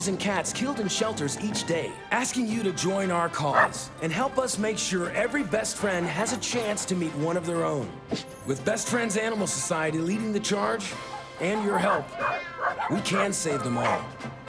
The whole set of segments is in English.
and cats killed in shelters each day, asking you to join our cause and help us make sure every best friend has a chance to meet one of their own. With Best Friends Animal Society leading the charge and your help, we can save them all.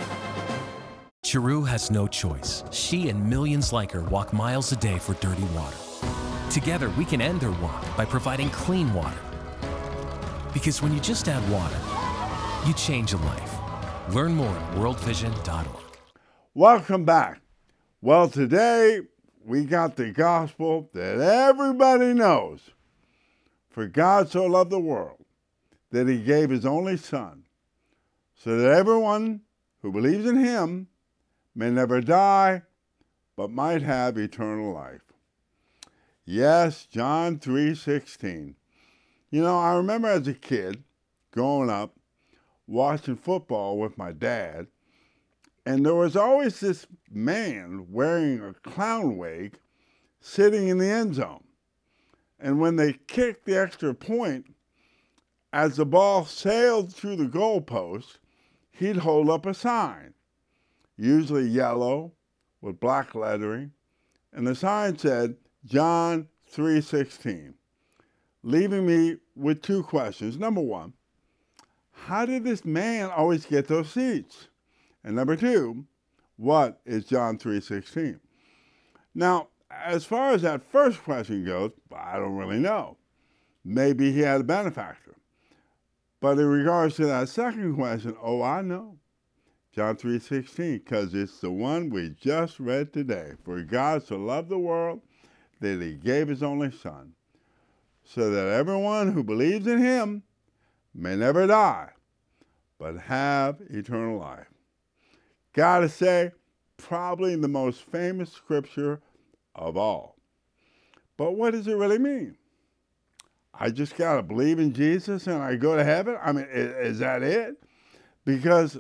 Chiru has no choice. She and millions like her walk miles a day for dirty water. Together, we can end their walk by providing clean water. Because when you just add water, you change a life. Learn more at worldvision.org. Welcome back. Well, today we got the gospel that everybody knows. For God so loved the world that he gave his only Son, so that everyone who believes in him may never die, but might have eternal life. Yes, John 3:16. You know, I remember as a kid, growing up, watching football with my dad, and there was always this man wearing a clown wig sitting in the end zone. And when they kicked the extra point, as the ball sailed through the goalpost, he'd hold up a sign, usually yellow with black lettering, and the sign said, John 3:16, leaving me with two questions. Number one, how did this man always get those seats? And number two, what is John 3:16? Now, as far as that first question goes, I don't really know. Maybe he had a benefactor. But in regards to that second question, oh, I know. John 3:16, because it's the one we just read today. For God so loved the world that he gave his only Son, so that everyone who believes in him may never die, but have eternal life. Gotta say, probably the most famous scripture of all. But what does it really mean? I just gotta believe in Jesus and I go to heaven? I mean, is that it? Because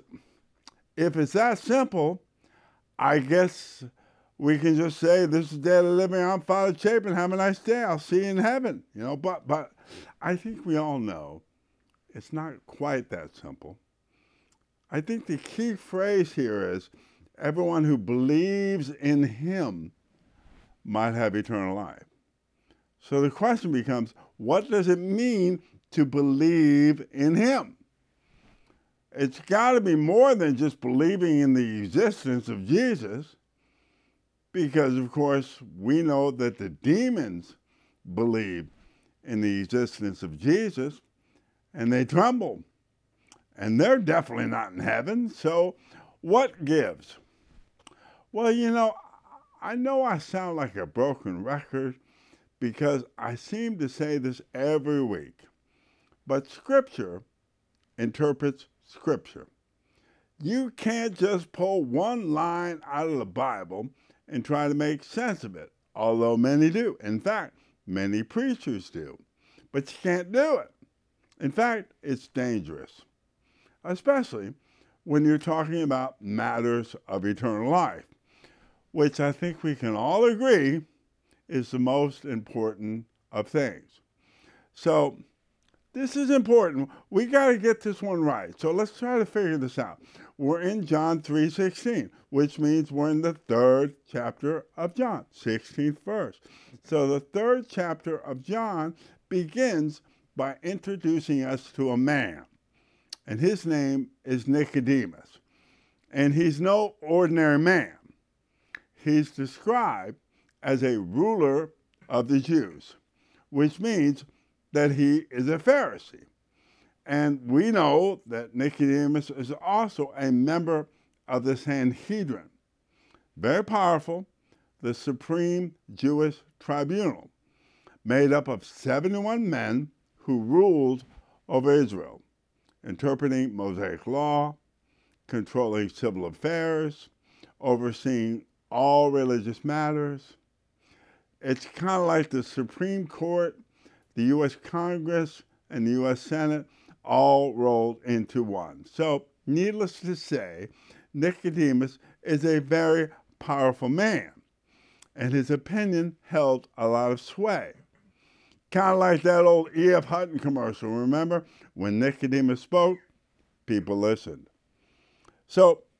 if it's that simple, I guess we can just say, this is the day of the living, I'm Father Chapin, have a nice day, I'll see you in heaven. You know, but I think we all know it's not quite that simple. I think the key phrase here is, everyone who believes in him might have eternal life. So the question becomes, what does it mean to believe in him? It's got to be more than just believing in the existence of Jesus, because, of course, we know that the demons believe in the existence of Jesus, and they tremble. And they're definitely not in heaven, so what gives? Well, you know I sound like a broken record because I seem to say this every week. But Scripture interprets Scripture. You can't just pull one line out of the Bible and try to make sense of it, although many do. In fact, many preachers do. But you can't do it. In fact, it's dangerous, especially when you're talking about matters of eternal life, which I think we can all agree is the most important of things. So this is important. We got to get this one right. So let's try to figure this out. We're in John 3:16, which means we're in the third chapter of John, 16th verse. So the third chapter of John begins by introducing us to a man, and his name is Nicodemus. And he's no ordinary man. He's described as a ruler of the Jews, which means that he is a Pharisee. And we know that Nicodemus is also a member of the Sanhedrin, very powerful, the supreme Jewish tribunal, made up of 71 men who ruled over Israel, interpreting Mosaic law, controlling civil affairs, overseeing all religious matters. It's kind of like the Supreme Court, the U.S. Congress, and the U.S. Senate all rolled into one. So, needless to say, Nicodemus is a very powerful man, and his opinion held a lot of sway. Kind of like that old E.F. Hutton commercial, remember? When Nicodemus spoke, people listened. So